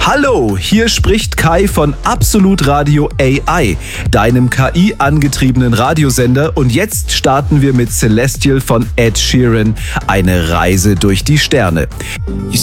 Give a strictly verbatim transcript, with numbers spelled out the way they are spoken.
Hallo, hier spricht Kai von Absolut Radio A I, deinem K I-angetriebenen Radiosender, und jetzt starten wir mit Celestial von Ed Sheeran, eine Reise durch die Sterne.